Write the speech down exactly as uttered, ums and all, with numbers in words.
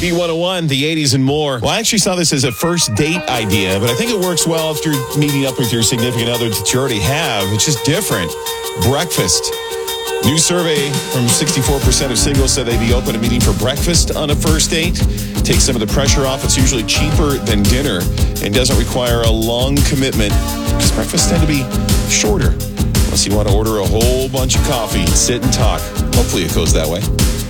B one oh one, the eighties and more. Well, I actually saw this as a first date idea, but I think it works well if you're meeting up with your significant other that you already have. It's just different. Breakfast. New survey from sixty-four percent of singles said they'd be open to meeting for breakfast on a first date. Takes some of the pressure off. It's usually cheaper than dinner and doesn't require a long commitment because breakfasts tend to be shorter. Unless you want to order a whole bunch of coffee and sit and talk. Hopefully it goes that way.